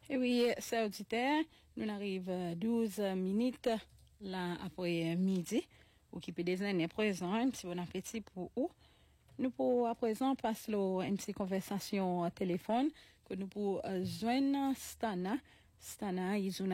Et oui, c'est auditeur, nous arrivons 12 minutes là après midi, ou qui peut désigner présent, un petit bon appétit pour vous. Nous pour à présent passer une petite conversation au téléphone que nous pour joindre Stana. Stana,